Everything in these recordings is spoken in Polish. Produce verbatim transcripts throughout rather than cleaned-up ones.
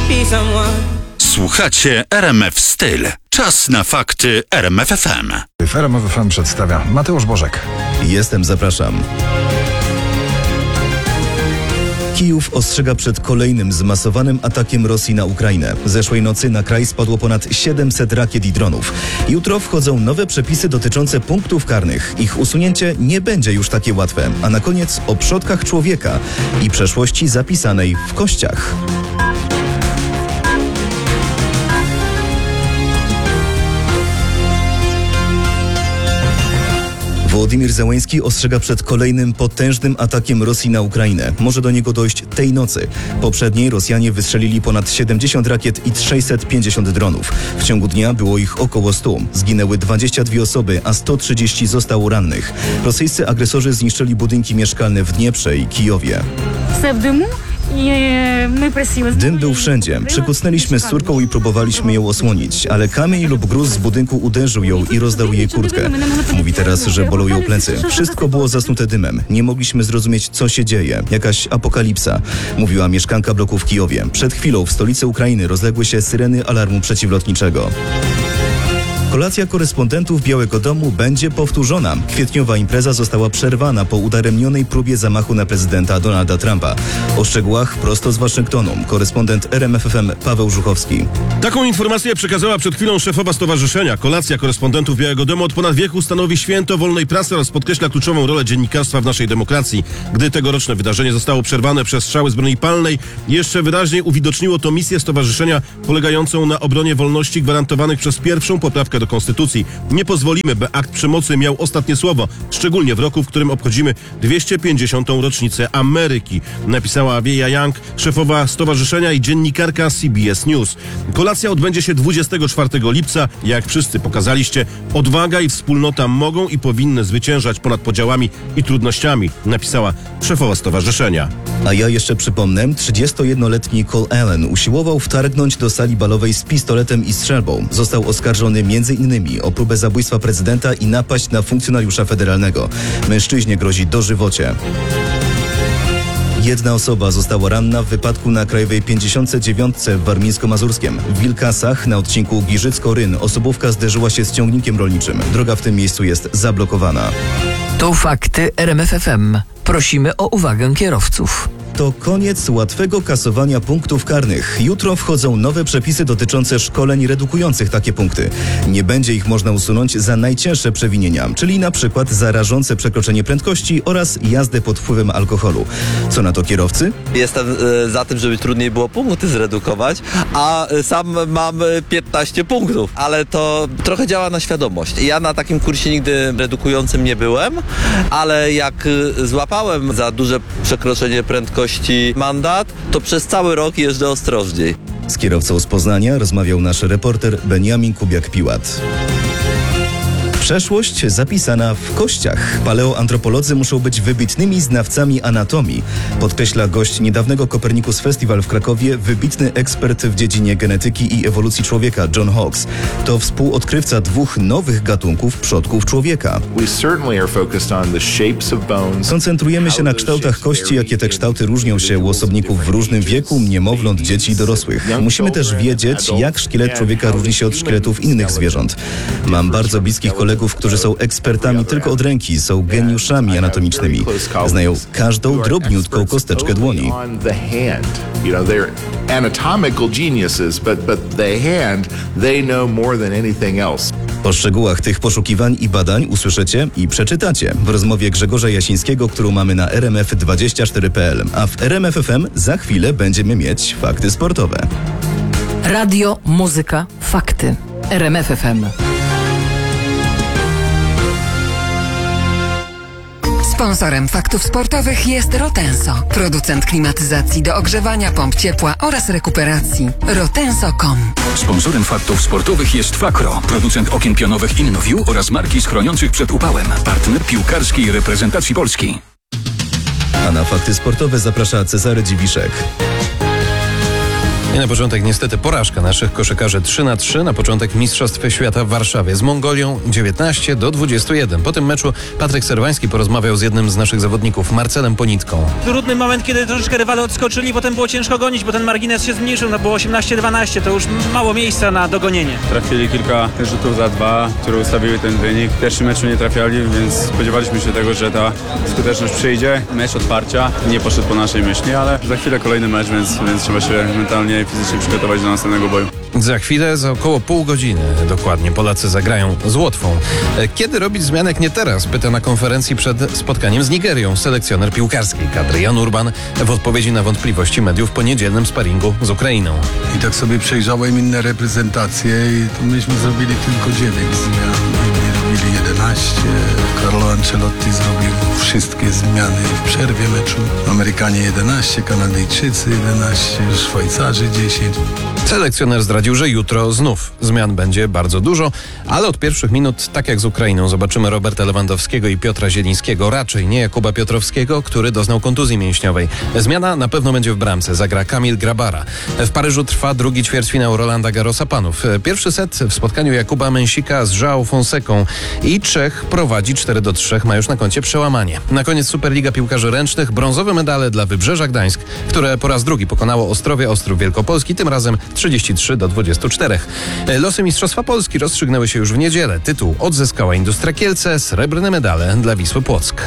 be someone. Słuchacie R M F Styl. Czas na fakty R M F F M. W R M F F M przedstawia Mateusz Bożek. Jestem, zapraszam. Kijów ostrzega przed kolejnym zmasowanym atakiem Rosji na Ukrainę. Zeszłej nocy na kraj spadło ponad siedemset rakiet i dronów. Jutro wchodzą nowe przepisy dotyczące punktów karnych. Ich usunięcie nie będzie już takie łatwe. A na koniec o przodkach człowieka i przeszłości zapisanej w kościach. Wołodymyr Zełenski ostrzega przed kolejnym potężnym atakiem Rosji na Ukrainę. Może do niego dojść tej nocy. Poprzedniej Rosjanie wystrzelili ponad siedemdziesiąt rakiet i sześćset pięćdziesiąt dronów. W ciągu dnia było ich około stu. Zginęły dwadzieścia dwie osoby, a sto trzydzieści zostało rannych. Rosyjscy agresorzy zniszczyli budynki mieszkalne w Dnieprze i Kijowie. Dym był wszędzie. Przykucnęliśmy z córką i próbowaliśmy ją osłonić, ale kamień lub gruz z budynku uderzył ją i rozdał jej kurtkę. Mówi teraz, że bolą ją plecy. Wszystko było zasnute dymem. Nie mogliśmy zrozumieć, co się dzieje. Jakaś apokalipsa, mówiła mieszkanka bloku w Kijowie. Przed chwilą w stolicy Ukrainy rozległy się syreny alarmu przeciwlotniczego. Kolacja korespondentów Białego Domu będzie powtórzona. Kwietniowa impreza została przerwana po udaremnionej próbie zamachu na prezydenta Donalda Trumpa. O szczegółach prosto z Waszyngtonu korespondent R M F F M Paweł Żuchowski. Taką informację przekazała przed chwilą szefowa stowarzyszenia. Kolacja korespondentów Białego Domu od ponad wieku stanowi święto wolnej prasy oraz podkreśla kluczową rolę dziennikarstwa w naszej demokracji. Gdy tegoroczne wydarzenie zostało przerwane przez strzały z broni palnej, jeszcze wyraźniej uwidoczniło to misję stowarzyszenia polegającą na obronie wolności gwarantowanych przez pierwszą poprawkę do Konstytucji. Nie pozwolimy, by akt przemocy miał ostatnie słowo, szczególnie w roku, w którym obchodzimy dwieście pięćdziesiątą rocznicę Ameryki, napisała Wieja Young, szefowa stowarzyszenia i dziennikarka C B S News. Kolacja odbędzie się dwudziestego czwartego lipca. Jak wszyscy pokazaliście, odwaga i wspólnota mogą i powinny zwyciężać ponad podziałami i trudnościami, napisała szefowa stowarzyszenia. A ja jeszcze przypomnę, trzydziestojednoletni Cole Allen usiłował wtargnąć do sali balowej z pistoletem i strzelbą. Został oskarżony między innymi o próbę zabójstwa prezydenta i napaść na funkcjonariusza federalnego. Mężczyźnie grozi dożywocie. Jedna osoba została ranna w wypadku na Krajowej pięćdziesiątej dziewiątej w Warmińsko-Mazurskiem. W Wilkasach na odcinku Giżycko-Ryn osobówka zderzyła się z ciągnikiem rolniczym. Droga w tym miejscu jest zablokowana. To fakty R M F F M. Prosimy o uwagę kierowców. To koniec łatwego kasowania punktów karnych. Jutro wchodzą nowe przepisy dotyczące szkoleń redukujących takie punkty. Nie będzie ich można usunąć za najcięższe przewinienia, czyli na przykład za rażące przekroczenie prędkości oraz jazdę pod wpływem alkoholu. Co na to kierowcy? Jestem e, za tym, żeby trudniej było punkty zredukować, a e, sam mam piętnaście punktów, ale to trochę działa na świadomość. Ja na takim kursie nigdy redukującym nie byłem, ale jak e, złapałem za duże przekroczenie prędkości mandat, to przez cały rok jeżdżę ostrożniej. Z kierowcą z Poznania rozmawiał nasz reporter Beniamin Kubiak-Piłat. Przeszłość zapisana w kościach. Paleoantropolodzy muszą być wybitnymi znawcami anatomii, podkreśla gość niedawnego Copernicus Festival w Krakowie, wybitny ekspert w dziedzinie genetyki i ewolucji człowieka John Hawkes. To współodkrywca dwóch nowych gatunków przodków człowieka. Koncentrujemy się na kształtach kości, jakie te kształty różnią się u osobników w różnym wieku, niemowląt, dzieci i dorosłych. Musimy też wiedzieć, jak szkielet człowieka różni się od szkieletów innych zwierząt. Mam bardzo bliskich kolegów, którzy są ekspertami tylko od ręki, są geniuszami anatomicznymi. Znają każdą drobniutką kosteczkę dłoni. O szczegółach tych poszukiwań i badań usłyszycie i przeczytacie w rozmowie Grzegorza Jasińskiego, którą mamy na R M F dwadzieścia cztery kropka p l. A w R M F F M za chwilę będziemy mieć fakty sportowe. Radio, muzyka, fakty. R M F F M. Sponsorem faktów sportowych jest Rotenso, producent klimatyzacji do ogrzewania, pomp ciepła oraz rekuperacji. rotenso kropka com. Sponsorem faktów sportowych jest Fakro, producent okien pionowych InnoView oraz marki schroniących przed upałem. Partner piłkarskiej reprezentacji Polski. A na fakty sportowe zaprasza Cezary Dziwiszek. I na początek niestety porażka naszych koszykarzy trzy na trzy na początek Mistrzostw Świata w Warszawie z Mongolią dziewiętnaście do dwudziestu jeden. Po tym meczu Patryk Serwański porozmawiał z jednym z naszych zawodników, Marcelem Ponitką. Trudny moment, kiedy troszeczkę rywale odskoczyli, potem było ciężko gonić, bo ten margines się zmniejszył, no było osiemnaście dwanaście, to już mało miejsca na dogonienie. Trafili kilka rzutów za dwa, które ustawiły ten wynik. W pierwszym meczu nie trafiali, więc spodziewaliśmy się tego, że ta skuteczność przyjdzie. Mecz otwarcia nie poszedł po naszej myśli, ale za chwilę kolejny mecz, więc, więc trzeba się mentalnie i fizycznie przygotować do następnego boju. Za chwilę, za około pół godziny dokładnie, Polacy zagrają z Łotwą. Kiedy robić zmianek nie teraz? Pyta na konferencji przed spotkaniem z Nigerią selekcjoner piłkarskiej kadry Jan Urban w odpowiedzi na wątpliwości mediów po niedzielnym sparingu z Ukrainą. I tak sobie przejrzałem inne reprezentacje i to myśmy zrobili tylko dziewięć zmian. Inni robili jedenaście. Carlo Ancelotti zrobił wszystkie zmiany w przerwie meczu. Amerykanie jedenaście, Kanadyjczycy jedenaście, Szwajcarzy dziesięć. Selekcjoner zdradził, że jutro znów zmian będzie bardzo dużo, ale od pierwszych minut, tak jak z Ukrainą, zobaczymy Roberta Lewandowskiego i Piotra Zielińskiego, raczej nie Jakuba Piotrowskiego, który doznał kontuzji mięśniowej. Zmiana na pewno będzie w bramce, zagra Kamil Grabara. W Paryżu trwa drugi ćwierćfinał Rolanda Garrosa panów. Pierwszy set w spotkaniu Jakuba Mensika z João Fonseką i Czech prowadzi cztery do trzech, ma już na koncie przełamanie. Na koniec Superliga Piłkarzy Ręcznych, brązowe medale dla Wybrzeża Gdańsk, które po raz drugi pokonało Ostrowie Ostrów Wielkopolski, tym razem trzydzieści trzy do dwudziestu czterech. Losy Mistrzostwa Polski rozstrzygnęły się już w niedzielę. Tytuł odzyskała Industria Kielce, srebrne medale dla Wisły Płock.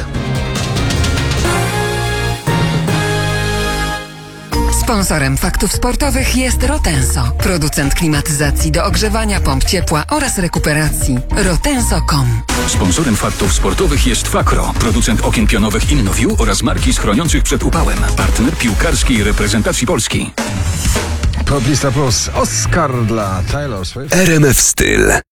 Sponsorem Faktów Sportowych jest Rotenso, producent klimatyzacji do ogrzewania, pomp ciepła oraz rekuperacji. rotenso kropka com. Sponsorem Faktów Sportowych jest Fakro, producent okien pionowych InnoView oraz marki schroniących przed upałem. Partner piłkarskiej reprezentacji Polski. Poplista Plus. Oscar dla Taylor Swift. R M F Styl.